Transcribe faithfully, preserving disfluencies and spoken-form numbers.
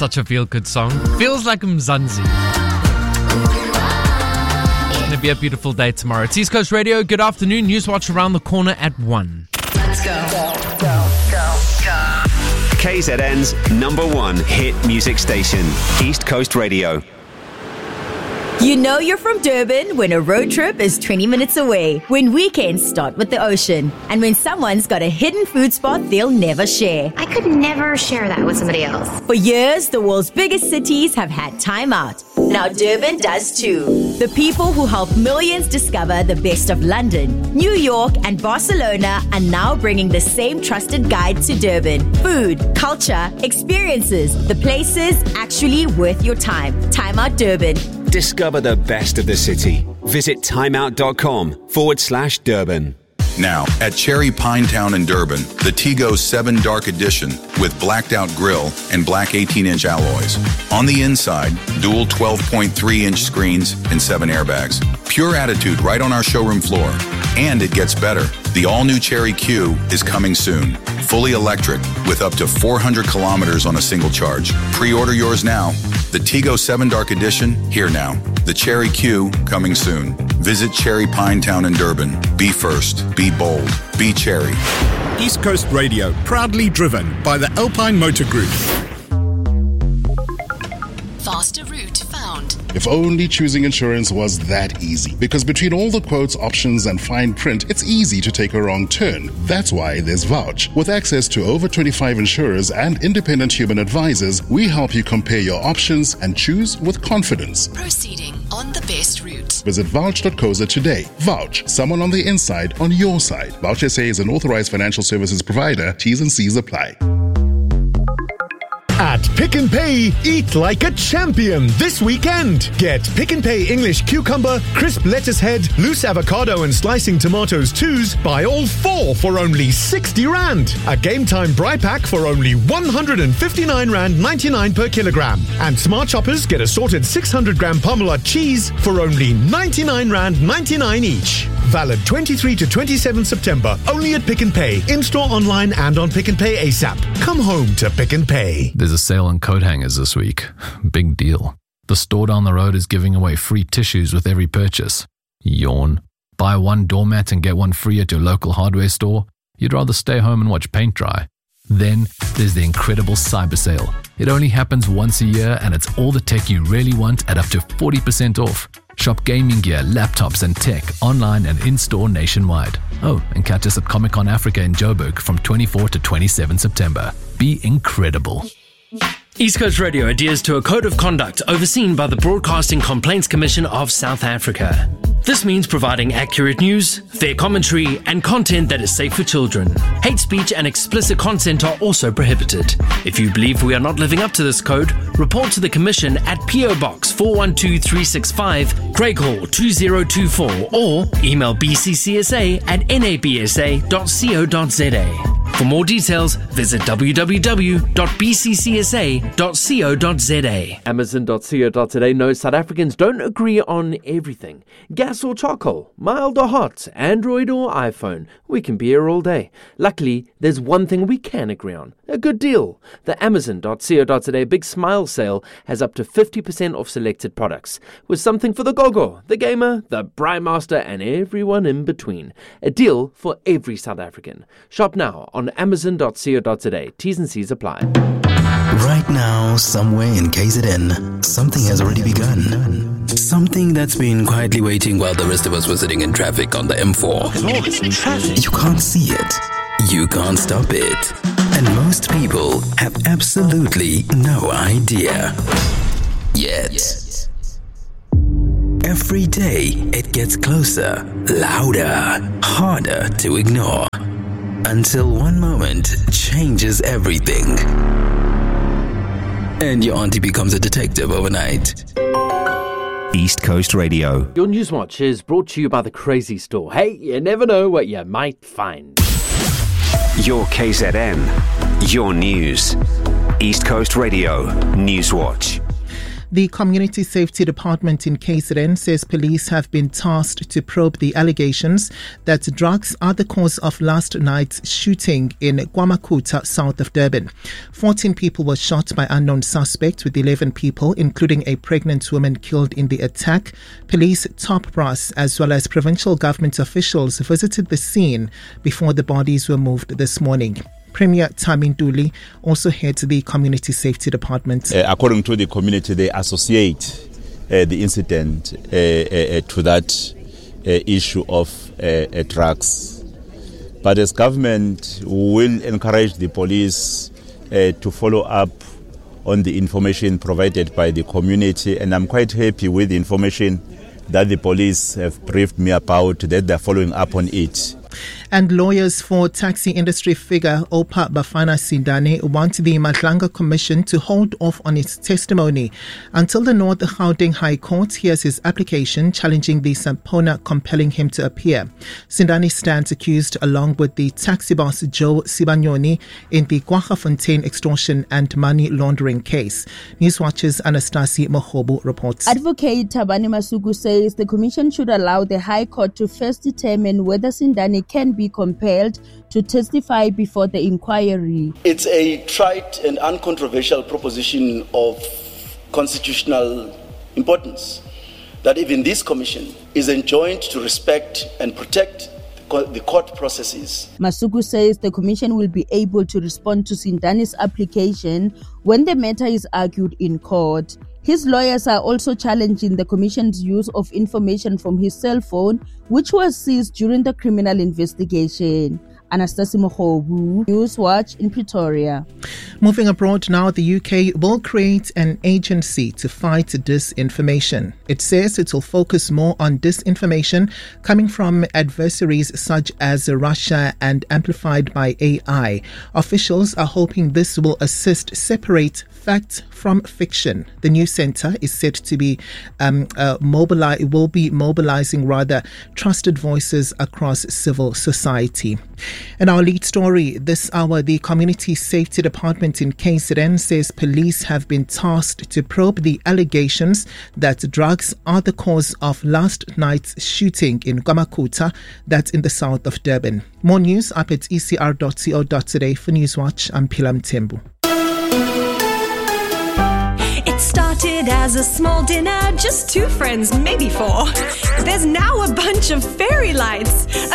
Such a feel-good song. Feels like Mzansi. It's going to be a beautiful day tomorrow. It's East Coast Radio. Good afternoon. Newswatch around the corner at one. Let's go. Go, go, go, go. K Z N's number one hit music station. East Coast Radio. You know you're from Durban when a road trip is twenty minutes away, when weekends start with the ocean, and when someone's got a hidden food spot they'll never share. I could never share that with somebody else. For years, the world's biggest cities have had Time Out. Now Durban does too. The people who help millions discover the best of London, New York, and Barcelona are now bringing the same trusted guide to Durban. Food, culture, experiences, the places actually worth your time. Time Out Durban. Discover the best of the city. Visit timeout.com forward slash Durban. Now, at Cherry Pinetown in Durban, the Tigo seven Dark Edition with blacked out grille and black eighteen inch alloys. On the inside, dual twelve point three inch screens and seven airbags. Pure attitude right on our showroom floor. And it gets better. The all-new Cherry Q is coming soon. Fully electric with up to four hundred kilometers on a single charge. Pre-order yours now. The Tigo seven Dark Edition, here now. The Cherry Q, coming soon. Visit Cherry Pinetown in Durban. Be first. Be bold. Be Cherry. East Coast Radio, proudly driven by the Alpine Motor Group. Faster route found. If only choosing insurance was that easy. Because between all the quotes, options, and fine print, it's easy to take a wrong turn. That's why there's Vouch. With access to over twenty-five insurers and independent human advisors, we help you compare your options and choose with confidence. Proceeding on the best route. Visit vouch dot co za today. Vouch, someone on the inside on your side. Vouch S A is an authorized financial services provider. T's and C's apply. At Pick n Pay, eat like a champion this weekend. Get Pick n Pay English cucumber, crisp lettuce head, loose avocado and slicing tomatoes twos, buy all four for only sixty rand. A Game Time Bri Pack for only one hundred fifty-nine rand ninety-nine per kilogram. And Smart Shoppers get assorted six hundred gram Parmalat cheese for only ninety-nine rand ninety-nine each. Valid twenty-third to twenty-seventh September, only at Pick n Pay, in-store, online and on Pick n Pay ASAP. Come home to Pick n Pay. There's a sale on coat hangers this week. Big deal. The store down the road is giving away free tissues with every purchase. Yawn. Buy one doormat and get one free at your local hardware store? You'd rather stay home and watch paint dry. Then there's the incredible cyber sale. It only happens once a year and it's all the tech you really want at up to forty percent off. Shop gaming gear, laptops and tech online and in-store nationwide. Oh, and catch us at Comic-Con Africa in Joburg from twenty-fourth to twenty-seventh September. Be incredible. East Coast Radio adheres to a code of conduct overseen by the Broadcasting Complaints Commission of South Africa. This means providing accurate news, fair commentary, and content that is safe for children. Hate speech and explicit content are also prohibited. If you believe we are not living up to this code, report to the Commission at P O Box four one two three six five, Craig Hall two zero two four, or email b c c s a at n a b s a dot co dot z a. For more details, visit w w w dot b c c s a dot co dot z a. Amazon dot co dot z a knows South Africans don't agree on everything. Gas or charcoal, mild or hot, Android or iPhone. We can be here all day. Luckily, there's one thing we can agree on. A good deal. The Amazon dot co dot z a Big Smile Sale has up to fifty percent off selected products, with something for the gogo, the gamer, the Braai master, and everyone in between. A deal for every South African. Shop now on amazon dot co dot z a. T's and C's apply. Right now, somewhere in K Z N, something has already begun. Something that's been quietly waiting while the rest of us were sitting in traffic on the M four. Oh, it's traffic. You can't see it. You can't stop it. And most people have absolutely no idea. Yet. Every day, it gets closer, louder, harder to ignore. Until one moment changes everything. And your auntie becomes a detective overnight. East Coast Radio. Your Newswatch is brought to you by the Crazy Store. Hey, you never know what you might find. Your K Z N. Your news. East Coast Radio Newswatch. The Community Safety Department in K Z N says police have been tasked to probe the allegations that drugs are the cause of last night's shooting in KwaMakhutha, south of Durban. fourteen people were shot by unknown suspects, with eleven people, including a pregnant woman, killed in the attack. Police, top brass, as well as provincial government officials visited the scene before the bodies were moved this morning. Premier Thami Ntuli also heads the Community Safety Department. Uh, according to the community, they associate uh, the incident uh, uh, to that uh, issue of uh, uh, drugs. But as government, we will encourage the police uh, to follow up on the information provided by the community, and I'm quite happy with the information that the police have briefed me about, that they're following up on it. And lawyers for taxi industry figure Oupa Bafana Sindane want the Madlanga Commission to hold off on its testimony until the North Gauteng High Court hears his application challenging the subpoena compelling him to appear. Sindane stands accused along with the taxi boss Joe Sibanyoni in the Kwaggafontein extortion and money laundering case. Newswatch's Anastasi Mohobu reports. Advocate Thabani Masuku says the Commission should allow the High Court to first determine whether Sindane can be compelled to testify before the inquiry. It's a trite and uncontroversial proposition of constitutional importance that even this commission is enjoined to respect and protect the court processes. Masuku says the commission will be able to respond to Sindane's application when the matter is argued in court. His lawyers are also challenging the Commission's use of information from his cell phone, which was seized during the criminal investigation. Anastasi Mohobu, Newswatch in Pretoria. Moving abroad now, the U K will create an agency to fight disinformation. It says it will focus more on disinformation coming from adversaries such as Russia and amplified by A I. Officials are hoping this will assist separate fact from fiction. The new centre is said to be um, uh, mobili- will be mobilizing rather trusted voices across civil society. In our lead story this hour, the Community Safety Department in K Z N says police have been tasked to probe the allegations that drugs are the cause of last night's shooting in KwaMakhutha, that's in the south of Durban. More news up at e c r dot co dot za. For Newswatch, I'm Pilam Tembu. It started as a small dinner, just two friends, maybe four. There's now a bunch of fairy lights.